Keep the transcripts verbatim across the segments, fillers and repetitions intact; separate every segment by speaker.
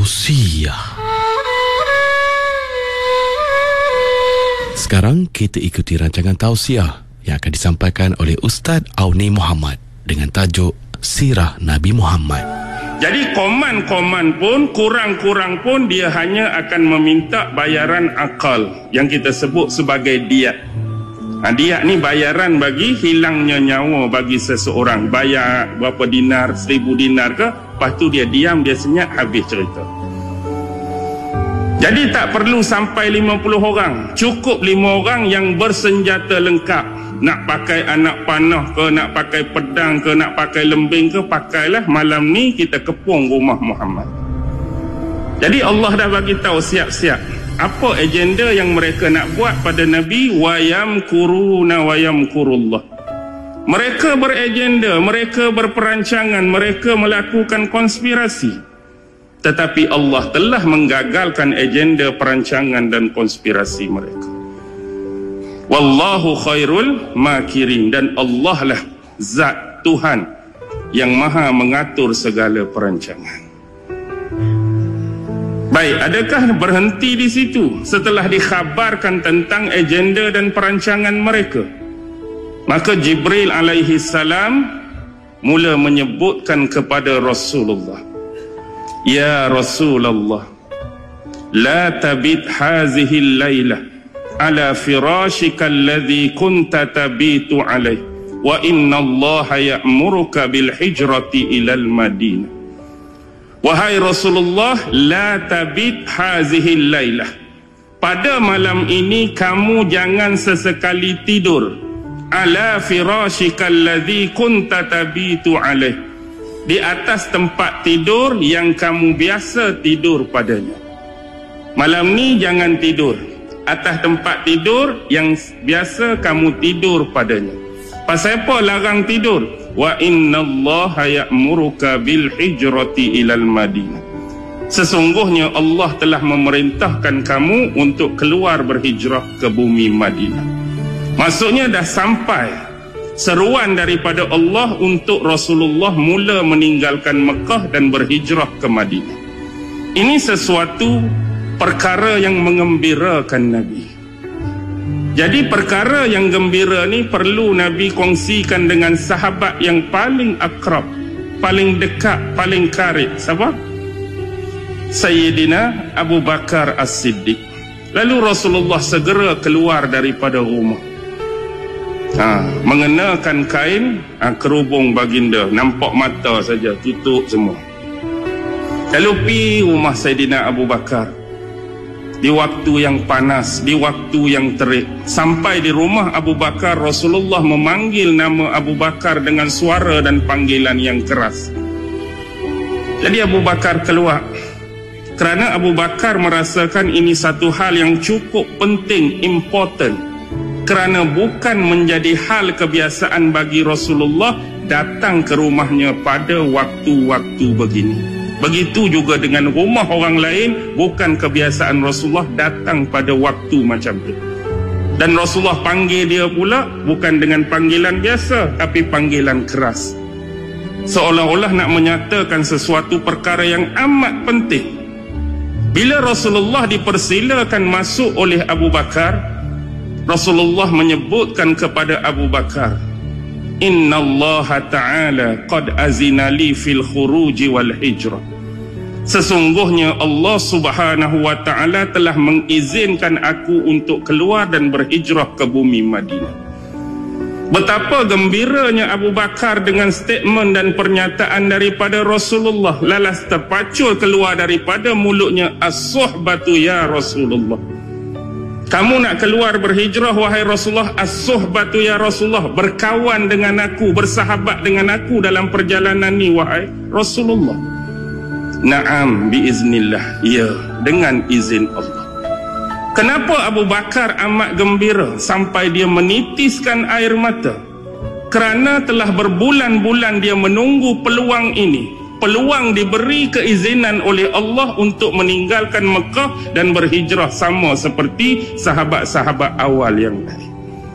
Speaker 1: Tausiah. Sekarang kita ikuti rancangan tausiah yang akan disampaikan oleh Ustaz Auni Muhammad dengan tajuk Sirah Nabi Muhammad.
Speaker 2: Jadi koman-koman pun, kurang-kurang pun dia hanya akan meminta bayaran akal yang kita sebut sebagai diat. Ha, diat ni bayaran bagi hilangnya nyawa bagi seseorang. Bayar berapa dinar, seribu dinar ke, lepas tu dia diam, dia senyap, habis cerita. Jadi tak perlu sampai lima puluh orang, cukup lima orang yang bersenjata lengkap. Nak pakai anak panah ke, nak pakai pedang ke, nak pakai lembing ke, pakailah. Malam ni kita kepung rumah Muhammad. Jadi Allah dah bagi tahu siap-siap apa agenda yang mereka nak buat pada Nabi. Wa yamkuruna wa yamkurullah. Mereka beragenda, mereka berperancangan, mereka melakukan konspirasi. Tetapi Allah telah menggagalkan agenda perancangan dan konspirasi mereka. Wallahu khairul makirin. Dan Allah lah zat Tuhan yang maha mengatur segala perancangan. Baik, adakah berhenti di situ setelah dikhabarkan tentang agenda dan perancangan mereka? Maka Jibril alaihi salam mula menyebutkan kepada Rasulullah, Ya Rasulullah, la tabit hazihi al-laylah ala firashika alladhi kunta tabitu alayh wa inna allaha ya'muruka bil hijrati ilal madinah. Wahai Rasulullah, la tabit hazihi al-laylah, pada malam ini kamu jangan sesekali tidur ala firashika alladhi kunta tabitu alayh, di atas tempat tidur yang kamu biasa tidur padanya. Malam ni jangan tidur atas tempat tidur yang biasa kamu tidur padanya. Pasal apa larang tidur? Wa innallaha ya'muruka bil hijrati ilal madinah. Sesungguhnya Allah telah memerintahkan kamu untuk keluar berhijrah ke bumi Madinah. Maksudnya dah sampai seruan daripada Allah untuk Rasulullah mula meninggalkan Mekah dan berhijrah ke Madinah. Ini sesuatu perkara yang mengembirakan Nabi. Jadi perkara yang gembira ni perlu Nabi kongsikan dengan sahabat yang paling akrab, paling dekat, paling karib. Siapa? Sayyidina Abu Bakar As-Siddiq. Lalu Rasulullah segera keluar daripada rumah. Ha, mengenakan kain ha, kerubung baginda, nampak mata saja, tutup semua. Lalu pergi rumah Saidina Abu Bakar di waktu yang panas, di waktu yang terik. Sampai di rumah Abu Bakar, Rasulullah memanggil nama Abu Bakar dengan suara dan panggilan yang keras. Jadi Abu Bakar keluar kerana Abu Bakar merasakan ini satu hal yang cukup penting, important. Kerana bukan menjadi hal kebiasaan bagi Rasulullah datang ke rumahnya pada waktu-waktu begini. Begitu juga dengan rumah orang lain, bukan kebiasaan Rasulullah datang pada waktu macam itu. Dan Rasulullah panggil dia pula bukan dengan panggilan biasa, tapi panggilan keras. Seolah-olah nak menyatakan sesuatu perkara yang amat penting. Bila Rasulullah dipersilakan masuk oleh Abu Bakar, Rasulullah menyebutkan kepada Abu Bakar, Inna Allah Ta'ala qad azina li fil khuruji wal hijrah. Sesungguhnya Allah Subhanahu wa Ta'ala telah mengizinkan aku untuk keluar dan berhijrah ke bumi Madinah. Betapa gembiranya Abu Bakar dengan statement dan pernyataan daripada Rasulullah. Lalas terpacul keluar daripada mulutnya, As-suhbatu ya Rasulullah. Kamu nak keluar berhijrah wahai Rasulullah, as-suhbatu ya Rasulullah, berkawan dengan aku, bersahabat dengan aku dalam perjalanan ni wahai Rasulullah. Naam biiznillah, ya, dengan izin Allah. Kenapa Abu Bakar amat gembira sampai dia menitiskan air mata? Kerana telah berbulan-bulan dia menunggu peluang ini. Peluang diberi keizinan oleh Allah untuk meninggalkan Mekah dan berhijrah, sama seperti sahabat-sahabat awal yang lain.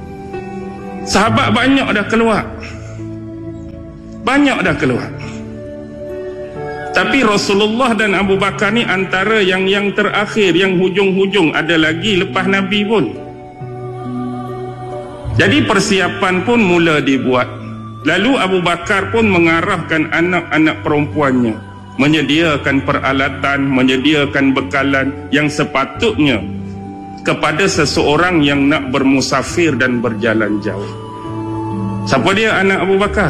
Speaker 2: Sahabat banyak dah keluar. Banyak dah keluar. Tapi Rasulullah dan Abu Bakar ni antara yang yang terakhir, yang hujung-hujung. Ada lagi lepas Nabi pun. Jadi persiapan pun mula dibuat. Lalu Abu Bakar pun mengarahkan anak-anak perempuannya, menyediakan peralatan, menyediakan bekalan yang sepatutnya kepada seseorang yang nak bermusafir dan berjalan jauh. Siapa dia anak Abu Bakar?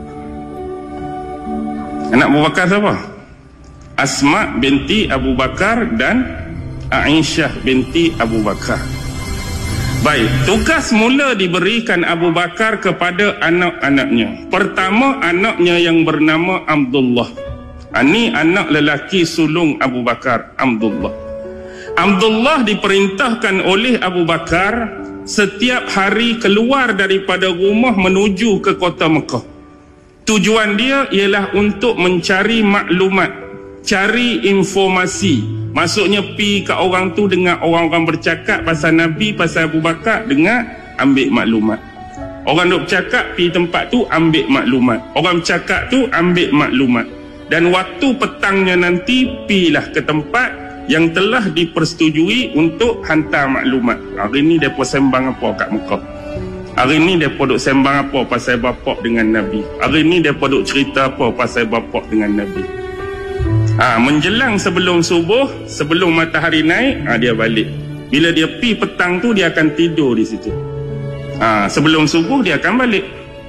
Speaker 2: Anak Abu Bakar siapa? Asma binti Abu Bakar dan Aisyah binti Abu Bakar. Baik, tugas mula diberikan Abu Bakar kepada anak-anaknya. Pertama, anaknya yang bernama Abdullah. Ini anak lelaki sulung Abu Bakar, Abdullah. Abdullah diperintahkan oleh Abu Bakar setiap hari keluar daripada rumah menuju ke kota Mekah. Tujuan dia ialah untuk mencari maklumat, cari informasi. Maksudnya pi kat orang tu, dengar orang-orang bercakap pasal Nabi, pasal Abu Bakar, dengar, ambil maklumat. Orang duk bercakap, pi tempat tu, ambil maklumat. Orang bercakap tu, ambil maklumat. Dan waktu petangnya nanti, pilah ke tempat yang telah dipersetujui untuk hantar maklumat. Hari ni mereka sembang apa kat Mekah? Hari ni mereka duk sembang apa pasal bapak dengan Nabi? Hari ni mereka duk cerita apa pasal bapak dengan Nabi? Ha, menjelang sebelum subuh, sebelum matahari naik, ha, dia balik. Bila dia pi petang tu, dia akan tidur di situ. Ha, sebelum subuh dia akan balik.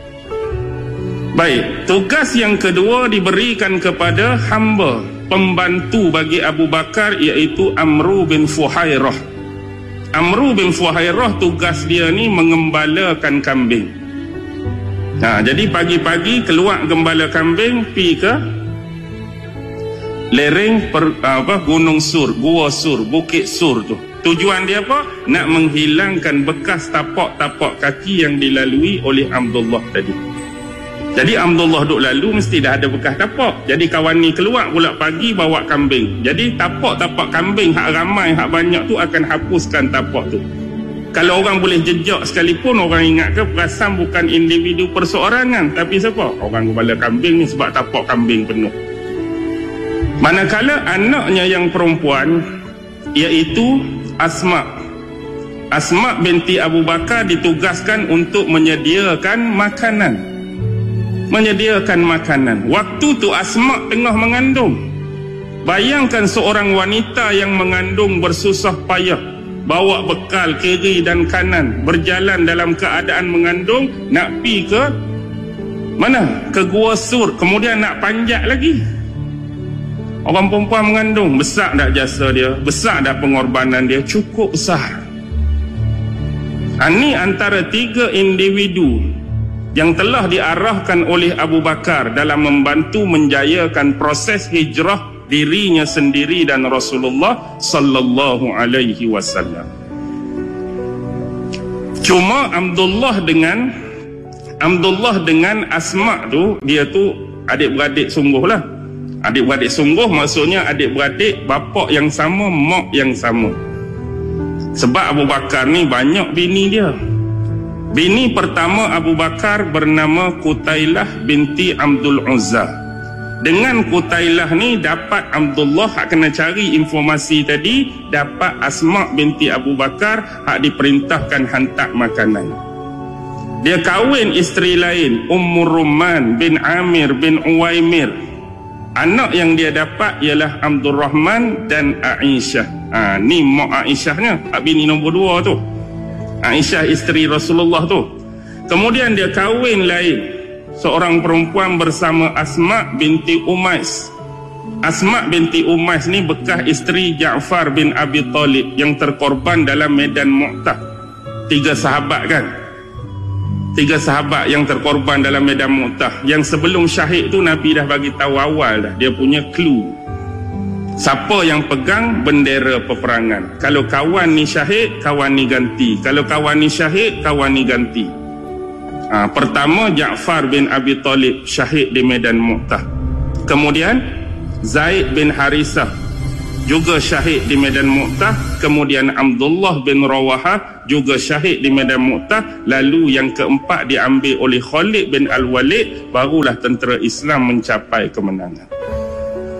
Speaker 2: Baik, tugas yang kedua diberikan kepada hamba pembantu bagi Abu Bakar, iaitu Amru bin Fuhairah. Amru bin Fuhairah tugas dia ni mengembalakan kambing. Ha, jadi pagi-pagi keluar gembala kambing, pi ke lereng per, apa, Gunung Sur, Gua Sur, Bukit Sur tu. Tujuan dia apa? Nak menghilangkan bekas tapak-tapak kaki yang dilalui oleh Abdullah tadi. Jadi Abdullah duk lalu mesti dah ada bekas tapak. Jadi kawan ni keluar pula pagi bawa kambing. Jadi tapak-tapak kambing hak ramai, hak banyak tu akan hapuskan tapak tu. Kalau orang boleh jejak sekalipun, orang ingat ke perasan bukan individu perseorangan, tapi siapa? Orang kepala kambing ni sebab tapak kambing penuh. Manakala anaknya yang perempuan, iaitu Asma. Asma binti Abu Bakar ditugaskan untuk menyediakan makanan. Menyediakan makanan. Waktu tu Asma tengah mengandung. Bayangkan seorang wanita yang mengandung bersusah payah, bawa bekal kiri dan kanan, berjalan dalam keadaan mengandung, nak pi ke mana? Ke Gua Sur, kemudian nak panjat lagi. Orang perempuan mengandung, besar tak jasa dia, besar tak pengorbanan dia, cukup besar. Ini antara tiga individu yang telah diarahkan oleh Abu Bakar dalam membantu menjayakan proses hijrah dirinya sendiri dan Rasulullah sallallahu alaihi wasallam. Cuma Abdullah dengan Abdullah dengan Asma tu, dia tu adik-beradik sungguh lah. Adik-beradik sungguh maksudnya adik-beradik bapak yang sama, mak yang sama. Sebab Abu Bakar ni banyak bini dia. Bini pertama Abu Bakar bernama Qutailah binti Abdul Uzza. Dengan Qutailah ni dapat Abdullah hak kena cari informasi tadi, dapat Asma binti Abu Bakar hak diperintahkan hantar makanan. Dia kahwin isteri lain, Ummur Rumman bin Amir bin Uwaimir. Anak yang dia dapat ialah Abdul Rahman dan Aisyah. Ha, ni mak Aisyahnya, bini nombor dua tu. Aisyah isteri Rasulullah tu. Kemudian dia kahwin lain, seorang perempuan bersama Asma binti Umais. Asma binti Umais ni bekas isteri Ja'far bin Abi Talib yang terkorban dalam medan Mu'tah. Tiga sahabat kan? Tiga sahabat yang terkorban dalam medan Mu'tah. Yang sebelum syahid tu Nabi dah bagi tahu awal dah, dia punya clue. Siapa yang pegang bendera peperangan. Kalau kawan ni syahid, kawan ni ganti. Kalau kawan ni syahid, kawan ni ganti. Ha, pertama Ja'far bin Abi Talib syahid di medan Mu'tah. Kemudian Zaid bin Harisah juga syahid di medan Mu'tah. Kemudian Abdullah bin Rawahah juga syahid di medan Mu'tah. Lalu yang keempat diambil oleh Khalid bin Al-Walid. Barulah tentera Islam mencapai kemenangan.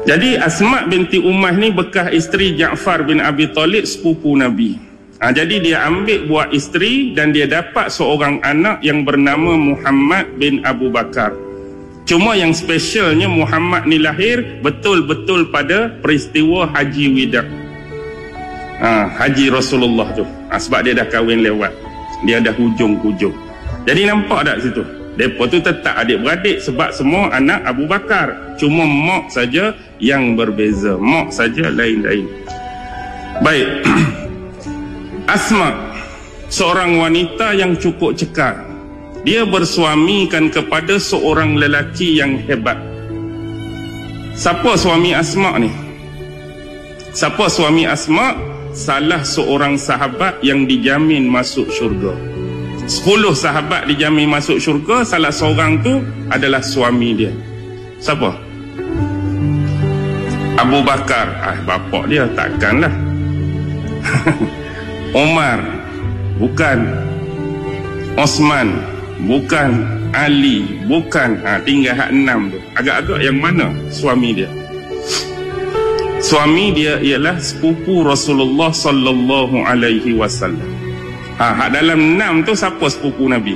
Speaker 2: Jadi Asma binti Umayyah ni bekas isteri Ja'far bin Abi Talib, sepupu Nabi. Ha, jadi dia ambil buat isteri dan dia dapat seorang anak yang bernama Muhammad bin Abu Bakar. Cuma yang specialnya Muhammad ni lahir betul-betul pada peristiwa Haji Wida. Ha, Haji Rasulullah tu. Ha, sebab dia dah kahwin lewat. Dia dah hujung-hujung. Jadi nampak tak situ? Mereka tu tetap adik-beradik sebab semua anak Abu Bakar. Cuma mak saja yang berbeza. Mak saja lain-lain. Baik. Asma, seorang wanita yang cukup cekal. Dia bersuamikan kepada seorang lelaki yang hebat. Siapa suami Asma ni? Siapa suami Asma? Salah seorang sahabat yang dijamin masuk syurga. Sepuluh sahabat dijamin masuk syurga, salah seorang tu adalah suami dia. Siapa? Abu Bakar. Ah, bapak dia takkanlah. Umar, bukan. Osman, bukan. Ali, bukan. Ha, tinggal hak enam tu. Agak-agak yang mana suami dia? Suami dia ialah sepupu Rasulullah sallallahu alaihi wasallam. Ha, hak dalam enam tu siapa sepupu Nabi?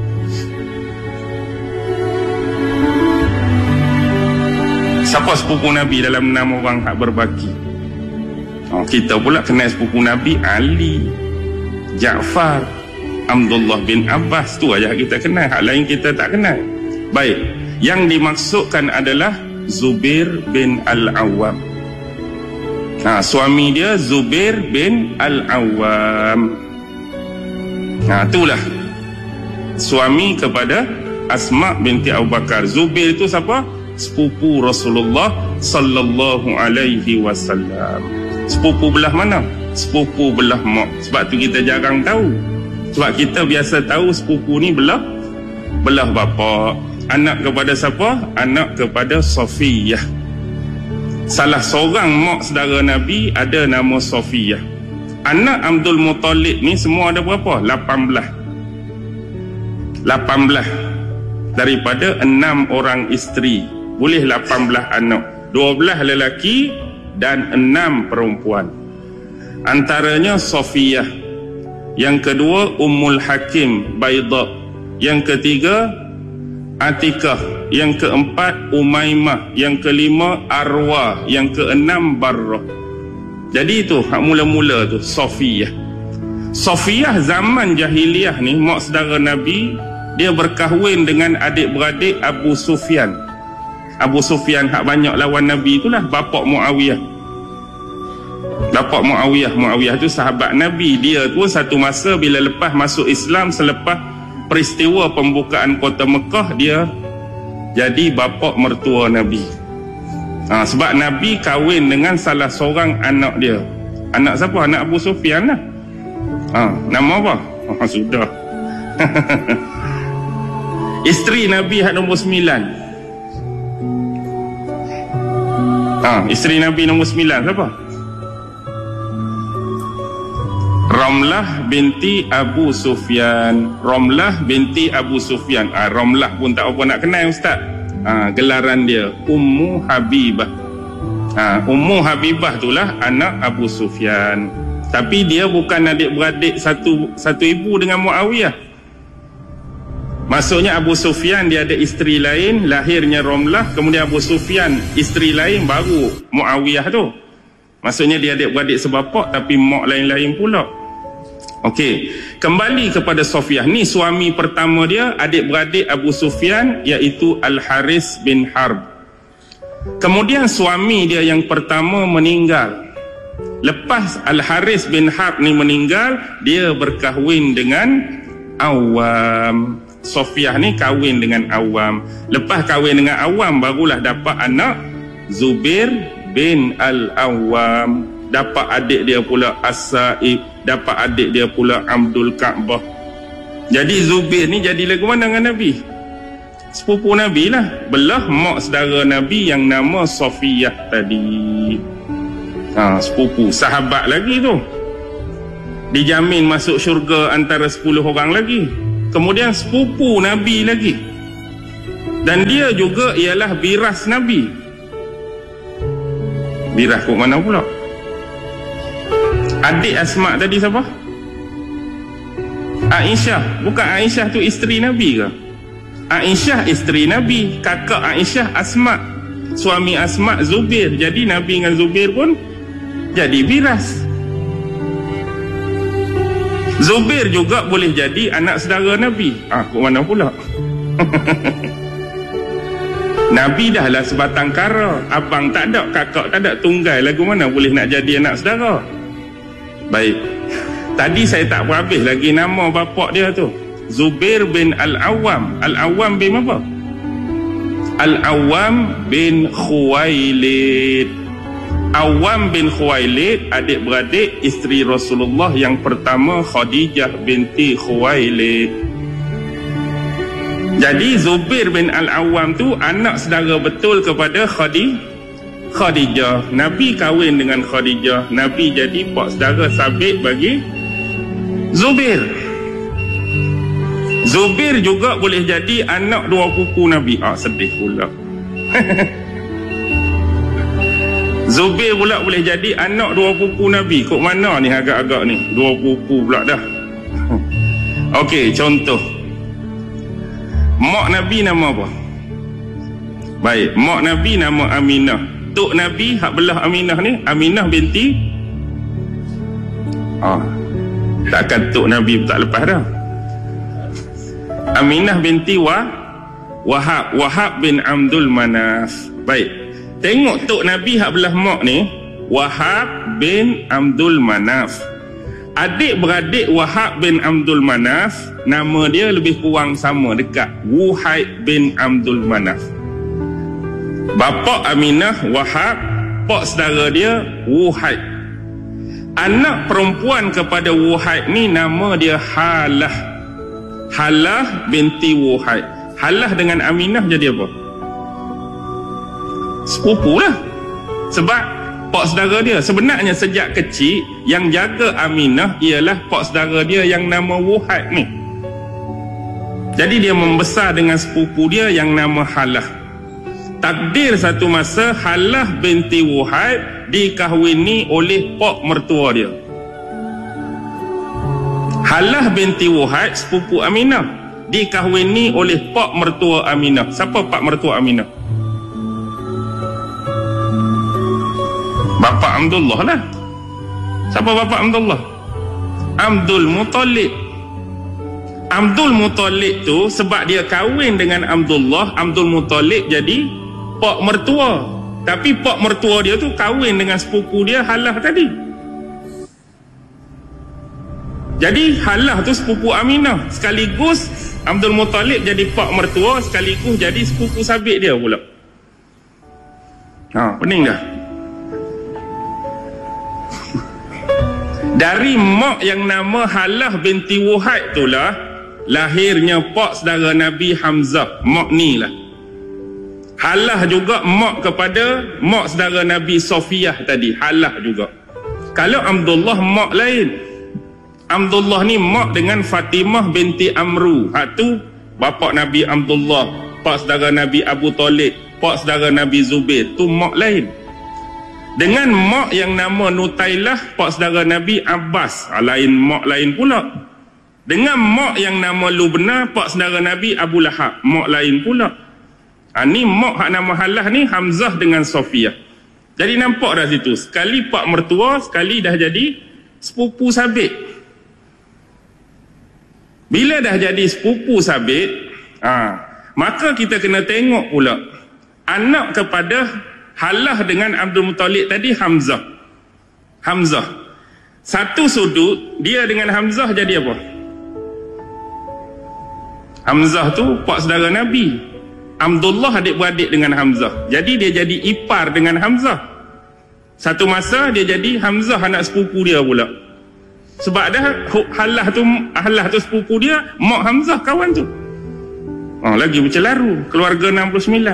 Speaker 2: Siapa sepupu Nabi dalam enam orang hak berbaki? Oh, kita pula kenal sepupu Nabi Ali, Ja'far, Abdullah bin Abbas. Tu aja kita kenal, hak lain kita tak kenal. Baik, yang dimaksudkan adalah Zubair bin Al-Awwam. Ha, suami dia Zubair bin Al-Awwam. Nah, itulah suami kepada Asma binti Abu Bakar. Zubair itu siapa? Sepupu Rasulullah sallallahu alaihi wasallam. Sepupu belah mana? Sepupu belah mak. Sebab tu kita jarang tahu. Sebab kita biasa tahu sepupu ni belah belah bapa. Anak kepada siapa? Anak kepada Safiyah. Salah seorang mak saudara Nabi ada nama Safiyah. Anak Abdul Muttalib ni semua ada berapa? lapan belas. lapan belas daripada enam orang isteri. Boleh lapan belas anak. dua belas lelaki dan enam perempuan. Antaranya Safiyah. Yang kedua Ummul Hakim Baida. Yang ketiga Atikah. Yang keempat Umaymah. Yang kelima Arwah. Yang keenam Barrah. Jadi itu hak mula-mula tu Safiyah. Safiyah zaman jahiliyah ni, mak saudara Nabi, dia berkahwin dengan adik-beradik Abu Sufyan. Abu Sufyan hak banyak lawan Nabi itulah bapak Muawiyah. Bapak Muawiyah, Muawiyah tu sahabat Nabi. Dia tu satu masa bila lepas masuk Islam, selepas peristiwa pembukaan kota Mekah, dia jadi bapak mertua Nabi. Ha, sebab Nabi kahwin dengan salah seorang anak dia. Anak siapa? Anak Abu Sufyan lah. Ha, nama apa? Oh, sudah. Isteri Nabi hak nombor sembilan. Ha, isteri Nabi nombor sembilan siapa? Ramlah binti Abu Sufyan. Ramlah binti Abu Sufyan. Ah, Ramlah pun tak apa nak kenal ustaz. Ha, gelaran dia Ummu Habibah. Ha, Ummu Habibah itulah anak Abu Sufyan. Tapi dia bukan adik-beradik satu satu ibu dengan Muawiyah. Maksudnya Abu Sufyan dia ada isteri lain, lahirnya Ramlah, kemudian Abu Sufyan isteri lain, baru Muawiyah tu. Maksudnya dia adik-beradik sebapak tapi mak lain-lain pula. Okey, kembali kepada Safiyah. Ni suami pertama dia, adik-beradik Abu Sufyan, iaitu Al-Haris bin Harb. Kemudian suami dia yang pertama meninggal. Lepas Al-Haris bin Harb ni meninggal, dia berkahwin dengan Awam. Safiyah ni kahwin dengan Awam. Lepas kahwin dengan Awam, barulah dapat anak Zubair bin Al-Awwam. Dapat adik dia pula As-Sa'ib. Dapat adik dia pula Abdul Ka'bah. Jadi Zubair ni jadi lagu mana dengan Nabi? Sepupu Nabi lah. Belah mak saudara Nabi yang nama Safiyah tadi. Ha, sepupu. Sahabat lagi tu. Dijamin masuk syurga antara sepuluh orang lagi. Kemudian sepupu Nabi lagi. Dan dia juga ialah biras Nabi. Biras kok mana pula? Adik Asma tadi siapa? Aisyah. Bukan Aisyah tu isteri Nabi ke? Aisyah isteri Nabi, kakak Aisyah Asma, suami Asma Zubair. Jadi Nabi dengan Zubair pun jadi biras. Zubair juga boleh jadi anak saudara Nabi. Ah, kok mana pula? Nabi dah lah sebatang kara, abang tak ada, kakak tak ada, tunggal lagu mana boleh nak jadi anak saudara? Baik, tadi saya tak berhabis lagi nama bapak dia tu, Zubair bin Al-Awwam. Al-Awwam bin apa? Al-Awwam bin Khuwailid. Awwam bin Khuwailid adik-beradik isteri Rasulullah yang pertama, Khadijah binti Khuwailid. Jadi Zubair bin Al-Awwam tu anak saudara betul kepada Khadijah. Khadijah. Nabi kahwin dengan Khadijah. Nabi jadi pak saudara sabit bagi Zubair. Zubair juga boleh jadi anak dua pupu Nabi. Ah, sedih pula. Zubair pula boleh jadi anak dua pupu Nabi. Kok mana ni agak-agak ni? Dua pupu pula dah. Okey, contoh. Mak Nabi nama apa? Baik, mak Nabi nama Aminah. Tok Nabi hak belah Aminah ni, Aminah binti Ah, takkan tok Nabi tak lepas dah. Aminah binti Wah Wahab, Wahab bin Abdul Manaf. Baik, tengok tok Nabi hak belah mak ni, Wahab bin Abdul Manaf. Adik-beradik Wahab bin Abdul Manaf, nama dia lebih kurang sama, dekat, Wuhaib bin Abdul Manaf. Bapa Aminah Wahab, pak saudara dia Wuhaib. Anak perempuan kepada Wuhaib ni nama dia Halah. Halah binti Wuhaib. Halah dengan Aminah jadi apa? Sepupu lah. Sebab pak saudara dia. Sebenarnya sejak kecil yang jaga Aminah ialah pak saudara dia yang nama Wuhaib ni. Jadi dia membesar dengan sepupu dia yang nama Halah. Takdir satu masa Halah binti Wuhaib dikahwini oleh pak mertua dia. Halah binti Wuhaib sepupu Aminah dikahwini oleh pak mertua Aminah. Siapa pak mertua Aminah? Bapa Abdullah lah. Siapa bapa Abdullah? Abdul Muttalib. Abdul Muttalib tu sebab dia kahwin dengan Abdullah, Abdul Muttalib jadi pak mertua. Tapi pak mertua dia tu kahwin dengan sepupu dia Halah tadi. Jadi Halah tu sepupu Aminah. Sekaligus Abdul Muttalib jadi pak mertua, sekaligus jadi sepupu sabit dia pula. Ha, pening dah. Dari mak yang nama Halah binti Wuhaib itulah lahirnya pak saudara Nabi Hamzah. Mak ni lah. Halah juga mak kepada mak saudara Nabi Sofiyah tadi. Halah juga. Kalau Abdullah mak lain. Abdullah ni mak dengan Fatimah binti Amru. Hak tu bapa Nabi Abdullah, pak saudara Nabi Abu Talib, pak saudara Nabi Zubair. Tu mak lain. Dengan mak yang nama Nutailah, pak saudara Nabi Abbas. Ha, lain mak lain pula. Dengan mak yang nama Lubna, pak saudara Nabi Abu Lahab. Mak lain pula. Ha, ni mak hak nama Halah ni Hamzah dengan Sofiyah. Jadi nampak dah situ, sekali pak mertua, sekali dah jadi sepupu sabit. Bila dah jadi sepupu sabit, ha, maka kita kena tengok pula anak kepada Halah dengan Abdul Muttalib tadi Hamzah. Hamzah. Satu sudut dia dengan Hamzah jadi apa? Hamzah tu pak saudara Nabi. Abdullah adik-beradik dengan Hamzah. Jadi dia jadi ipar dengan Hamzah. Satu masa dia jadi Hamzah anak sepupu dia pula. Sebab dah Halah tu Halah tu sepupu dia, mak Hamzah kawan tu. Oh, lagi bercelaru keluarga enam puluh sembilan.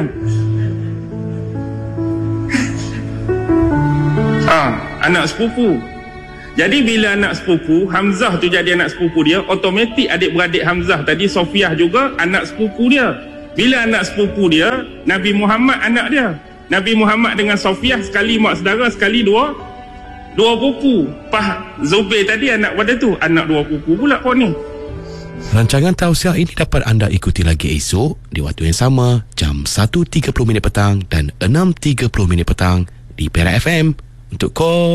Speaker 2: Ah, anak sepupu. Jadi bila anak sepupu Hamzah tu jadi anak sepupu dia, automatik adik-beradik Hamzah tadi Sofiyah juga anak sepupu dia. Bila anak sepupu dia, Nabi Muhammad anak dia. Nabi Muhammad dengan Sofiah sekali mak saudara, sekali dua dua pupu. Pah Zubair tadi anak pada tu, anak dua pupu pula kau ni.
Speaker 1: Rancangan tausiah ini dapat anda ikuti lagi esok di waktu yang sama, jam satu tiga puluh minit petang dan enam tiga puluh minit petang di Perak F M. Untuk call